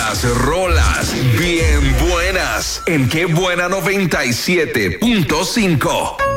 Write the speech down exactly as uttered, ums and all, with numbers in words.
Puras rolas bien buenas en Qué Buena noventa y siete punto cinco.